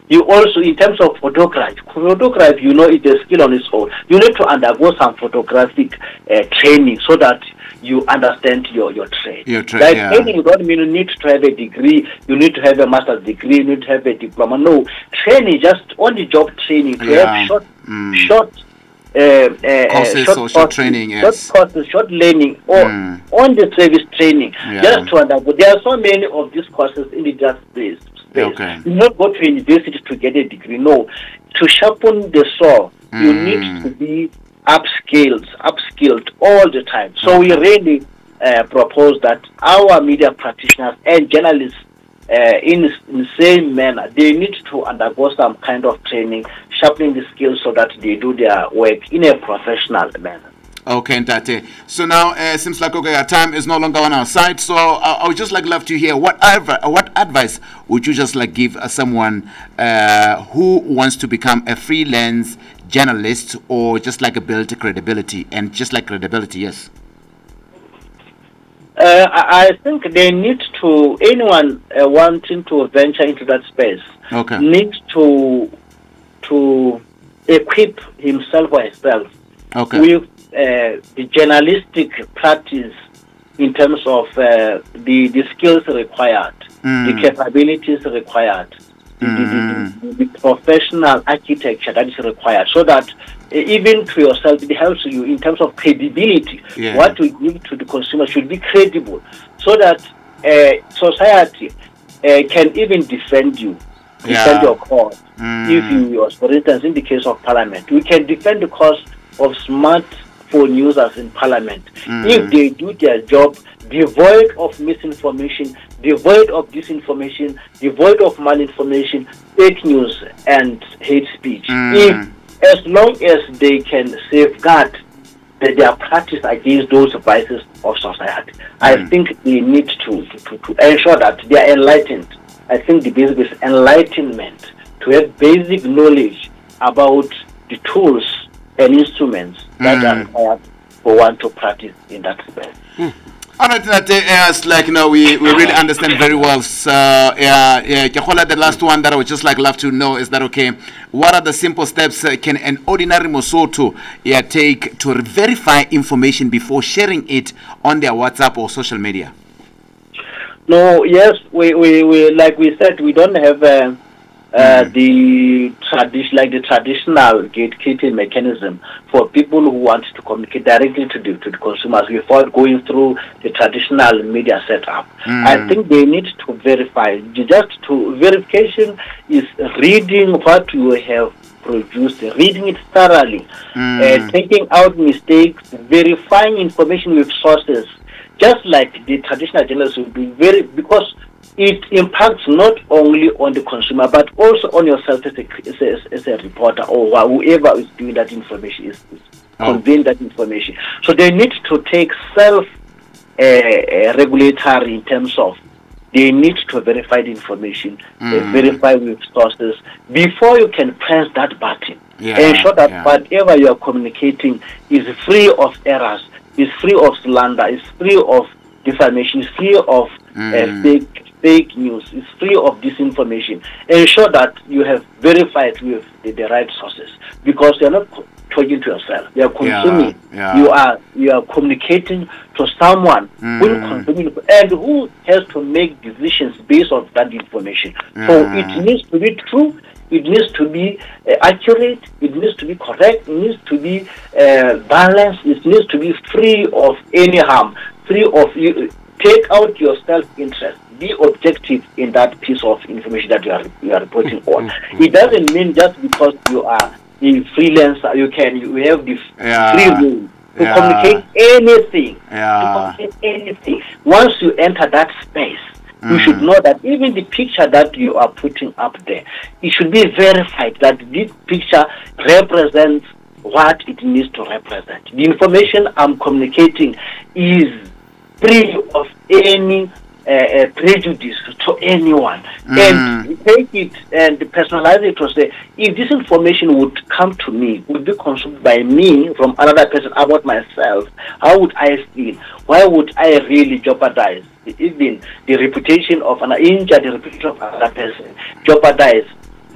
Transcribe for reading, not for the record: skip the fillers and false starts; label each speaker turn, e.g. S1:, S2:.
S1: You also, in terms of photography, it's a skill on its own. You need to undergo some photographic training so that you understand your trade. Training, you don't mean you need to have a degree, you need to have a master's degree, you need to have a diploma. No, training, just on-the-job training, to have short
S2: short training,
S1: short courses, short learning, or on the service training. Just to undergo. There are so many of these courses in the just space.
S2: Okay.
S1: You not go to university to get a degree. No, to sharpen the saw, you need to be upskilled all the time. So we really propose that our media practitioners and journalists, in the same manner, they need to undergo some kind of training, sharpening the skills so that they do their work in a professional manner.
S2: Okay, Ntate. So now it seems like our time is no longer on our side. So I would just love to hear what advice would you just give someone who wants to become a freelance journalist or just build credibility and credibility, yes.
S1: I think they need to, anyone wanting to venture into that space needs to equip himself or herself with the journalistic practice in terms of the skills required, the capabilities required, the professional architecture that is required, so that even to yourself, it helps you in terms of credibility. What we give to the consumer should be credible, so that society can even defend you, defend your cause. If you, for instance, in the case of Parliament, we can defend the cause of smartphone users in Parliament if they do their job devoid of misinformation, devoid of disinformation, devoid of malinformation, fake news, and hate speech. As long as they can safeguard their practice against those vices of society, I think they need to ensure that they are enlightened. I think the basic is enlightenment, to have basic knowledge about the tools and instruments that are required for one to practice in that space.
S2: All right, we really understand very well. So, the last one that I would just love to know is that, what are the simple steps can an ordinary Mosotho take to verify information before sharing it on their WhatsApp or social media?
S1: No, yes, we like we said, we don't have the traditional gatekeeping mechanism for people who want to communicate directly to the consumers without going through the traditional media setup. I think they need to verify. Verification is reading what you have produced, reading it thoroughly, taking out mistakes, verifying information with sources, just like the traditional journalists would do, because it impacts not only on the consumer but also on yourself as a reporter or whoever is doing that information, is conveying that information. So they need to take self-regulatory in terms of they need to verify the information, verify with sources before you can press that button. Ensure that whatever you are communicating is free of errors, is free of slander, is free of defamation, is free of fake news, is free of disinformation. Ensure that you have verified with the right sources, because you are not talking to yourself. You are consuming. You are communicating to someone who is consuming and who has to make decisions based on that information. So it needs to be true. It needs to be accurate. It needs to be correct. It needs to be balanced. It needs to be free of any harm. Free of you. Take out your self-interest. Be objective in that piece of information that you are reporting on. It doesn't mean just because you are a freelancer you have the free will to communicate anything. Once you enter that space, you should know that even the picture that you are putting up there, it should be verified that this picture represents what it needs to represent. The information I'm communicating is free of any prejudice to anyone, and take it and personalize it to say, if this information would come to me, would be consumed by me from another person about myself, how would I feel? Why would I really jeopardize even the reputation of the reputation of another person, jeopardize